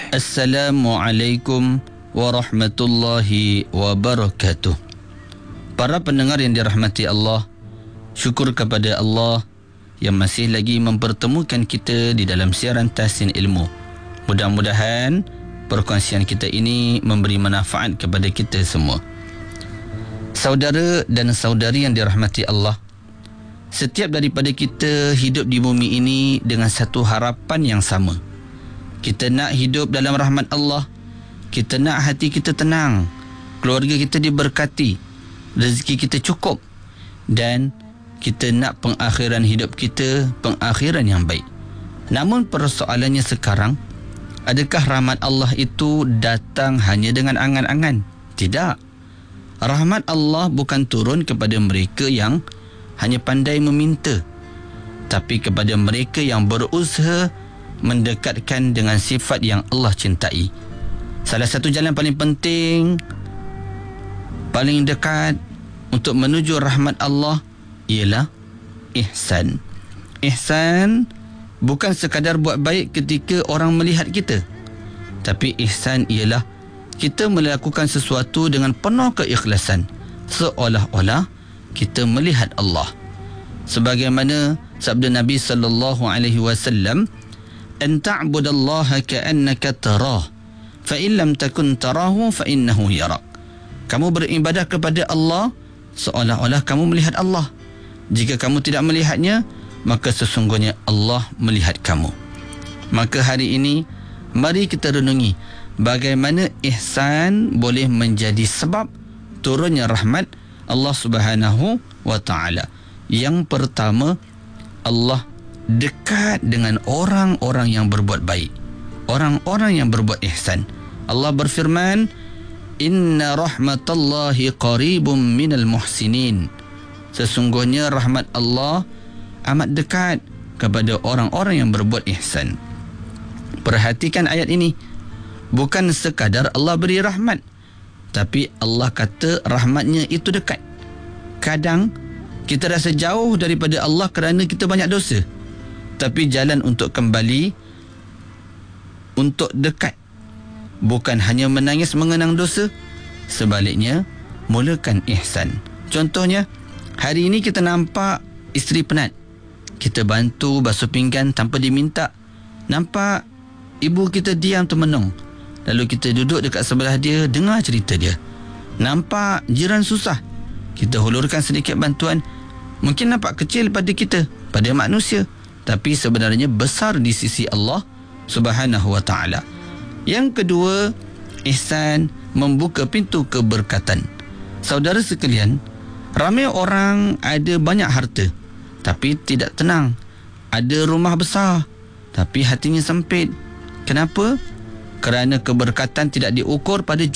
Assalamualaikum warahmatullahi wabarakatuh. Para pendengar yang dirahmati Allah, syukur kepada Allah yang masih lagi mempertemukan kita di dalam siaran Tahsin Ilmu. Mudah-mudahan perkongsian kita ini memberi manfaat kepada kita semua. Saudara dan saudari yang dirahmati Allah, setiap daripada kita hidup di bumi ini dengan satu harapan yang sama. Kita nak hidup dalam rahmat Allah. Kita nak hati kita tenang, keluarga kita diberkati, rezeki kita cukup, dan kita nak pengakhiran hidup kita pengakhiran yang baik. Namun persoalannya sekarang, adakah rahmat Allah itu datang hanya dengan angan-angan? Tidak. Rahmat Allah bukan turun kepada mereka yang hanya pandai meminta, tapi kepada mereka yang berusaha mendekatkan dengan sifat yang Allah cintai. Salah satu jalan paling penting, paling dekat untuk menuju rahmat Allah ialah ihsan. Ihsan bukan sekadar buat baik ketika orang melihat kita, tapi ihsan ialah kita melakukan sesuatu dengan penuh keikhlasan, seolah-olah kita melihat Allah. Sebagaimana sabda Nabi sallallahu alaihi wasallam, "An ta'budallaha ka'annaka tarah, fa in lam takun tarahu fa innahu yarak." Kamu beribadah kepada Allah seolah-olah kamu melihat Allah. Jika kamu tidak melihatnya, maka sesungguhnya Allah melihat kamu. Maka hari ini mari kita renungi bagaimana ihsan boleh menjadi sebab turunnya rahmat Allah Subhanahu wa taala. Yang pertama, Allah dekat dengan orang-orang yang berbuat baik, orang-orang yang berbuat ihsan. Allah berfirman, "Inna rahmatallahi qaribum minal muhsinin." Sesungguhnya rahmat Allah amat dekat kepada orang-orang yang berbuat ihsan. Perhatikan ayat ini. Bukan sekadar Allah beri rahmat, tapi Allah kata rahmatnya itu dekat. Kadang kita rasa jauh daripada Allah kerana kita banyak dosa, tapi jalan untuk kembali, untuk dekat, bukan hanya menangis mengenang dosa, sebaliknya mulakan ihsan. Contohnya, hari ini kita nampak isteri penat, kita bantu basuh pinggan tanpa diminta. Nampak ibu kita diam termenung, lalu kita duduk dekat sebelah dia, dengar cerita dia. Nampak jiran susah, kita hulurkan sedikit bantuan. Mungkin nampak kecil pada kita, pada manusia, tapi sebenarnya besar di sisi Allah Subhanahu wa taala. Yang kedua, ihsan membuka pintu keberkatan. Saudara sekalian, ramai orang ada banyak harta tapi tidak tenang. Ada rumah besar tapi hatinya sempit. Kenapa? Kerana keberkatan tidak diukur pada